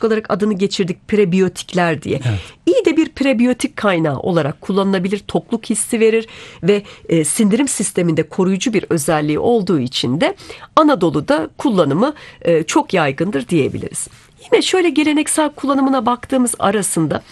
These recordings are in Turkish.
teknolojik olarak adını geçirdik prebiyotikler diye. Evet. İyi de bir prebiyotik kaynağı olarak kullanılabilir, tokluk hissi verir ve sindirim sisteminde koruyucu bir özelliği olduğu için de Anadolu'da kullanımı çok yaygındır diyebiliriz. Yine şöyle geleneksel kullanımına baktığımız arasında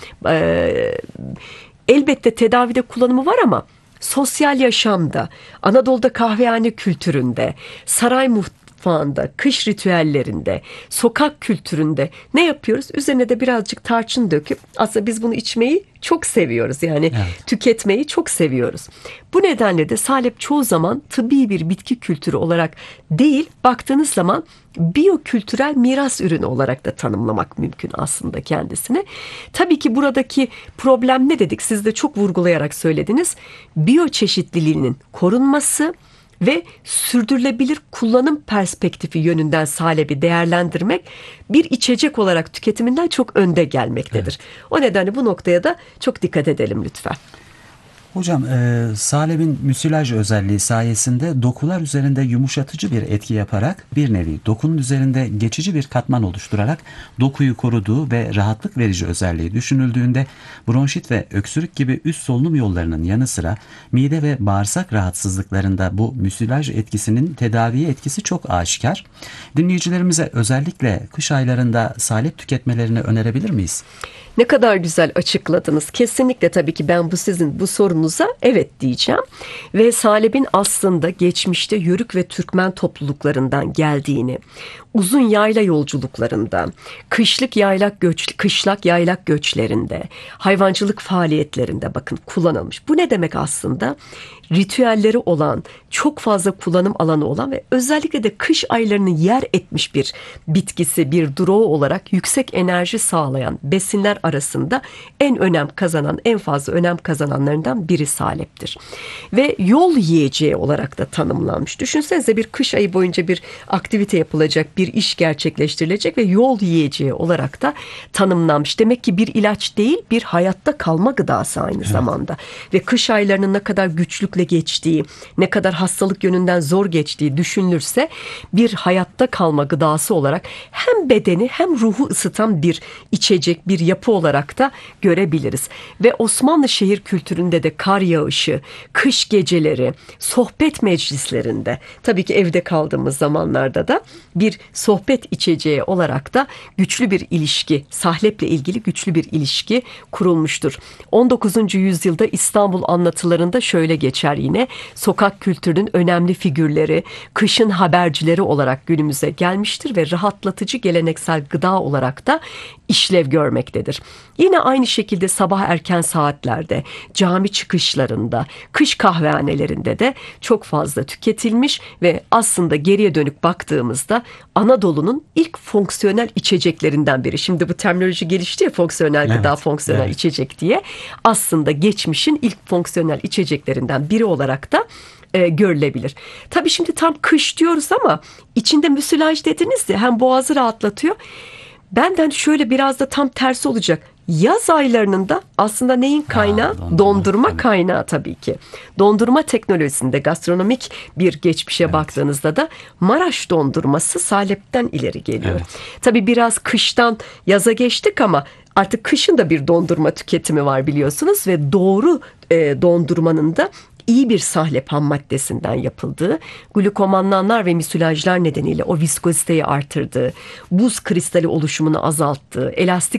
elbette tedavide kullanımı var ama sosyal yaşamda, Anadolu'da kahvehane kültüründe, saray mutfağında, kış ritüellerinde, sokak kültüründe ne yapıyoruz? Üzerine de birazcık tarçın döküp aslında biz bunu içmeyi çok seviyoruz. Yani evet, tüketmeyi çok seviyoruz. Bu nedenle de salep çoğu zaman tıbbi bir bitki kültürü olarak değil, baktığınız zaman biyokültürel miras ürünü olarak da tanımlamak mümkün aslında kendisini. Tabii ki buradaki problem ne dedik? Siz de çok vurgulayarak söylediniz. Biyoçeşitliliğinin korunması ve sürdürülebilir kullanım perspektifi yönünden salebi değerlendirmek bir içecek olarak tüketiminden çok önde gelmektedir. Evet. O nedenle bu noktaya da çok dikkat edelim lütfen. Hocam, salebin müsilaj özelliği sayesinde dokular üzerinde yumuşatıcı bir etki yaparak bir nevi dokunun üzerinde geçici bir katman oluşturarak dokuyu koruduğu ve rahatlık verici özelliği düşünüldüğünde bronşit ve öksürük gibi üst solunum yollarının yanı sıra mide ve bağırsak rahatsızlıklarında bu müsilaj etkisinin tedaviye etkisi çok aşikar. Dinleyicilerimize özellikle kış aylarında salep tüketmelerini önerebilir miyiz? Ne kadar güzel açıkladınız. Kesinlikle tabii ki ben sizin bu sorunuza evet diyeceğim. Ve salebin aslında geçmişte Yörük ve Türkmen topluluklarından geldiğini, uzun yayla yolculuklarında, kışlak yaylak göçlerinde, hayvancılık faaliyetlerinde bakın kullanılmış. Bu ne demek aslında? Ritüelleri olan, çok fazla kullanım alanı olan ve özellikle de kış aylarını yer etmiş bir bitkisi, bir duruğu olarak yüksek enerji sağlayan besinler arasında en fazla önem kazananlarından biri saleptir. Ve yol yiyeceği olarak da tanımlanmış. Düşünsenize bir kış ayı boyunca bir aktivite yapılacak, bir iş gerçekleştirilecek ve yol yiyeceği olarak da tanımlanmış. Demek ki bir ilaç değil, bir hayatta kalma gıdası aynı zamanda. Ve kış aylarının ne kadar güçlükle geçtiği, ne kadar hastalık yönünden zor geçtiği düşünülürse bir hayatta kalma gıdası olarak hem bedeni hem ruhu ısıtan bir içecek, bir yapı olarak da görebiliriz. Ve Osmanlı şehir kültüründe de kar yağışı, kış geceleri, sohbet meclislerinde, tabii ki evde kaldığımız zamanlarda da bir sohbet içeceği olarak da güçlü bir ilişki, sahleple ilgili güçlü bir ilişki kurulmuştur. 19. yüzyılda İstanbul anlatılarında şöyle geçer yine, sokak kültürünün önemli figürleri, kışın habercileri olarak günümüze gelmiştir ve rahatlatıcı geleneksel gıda olarak da işlev görmektedir. Yine aynı şekilde sabah erken saatlerde, cami çıkışlarında, kış kahvehanelerinde de çok fazla tüketilmiş ve aslında geriye dönük baktığımızda Anadolu'nun ilk fonksiyonel içeceklerinden biri. Şimdi bu terminoloji gelişti ya, fonksiyonel gıda, fonksiyonel içecek diye. Aslında geçmişin ilk fonksiyonel içeceklerinden biri olarak da görülebilir. Tabii şimdi tam kış diyoruz ama içinde müsilaj dediniz ya, hem boğazı rahatlatıyor. Benden şöyle biraz da tam tersi olacak. Yaz aylarının da aslında neyin kaynağı? Dondurma kaynağı tabii ki. Dondurma teknolojisinde gastronomik bir geçmişe baktığınızda da Maraş dondurması salepten ileri geliyor. Evet. Tabii biraz kıştan yaza geçtik ama artık kışın da bir dondurma tüketimi var biliyorsunuz ve doğru dondurmanın da iyi bir sahlep ham maddesinden yapıldığı, glukomanlanlar ve müsilajlar nedeniyle o viskoziteyi artırdığı, buz kristali oluşumunu azalttığı, elastik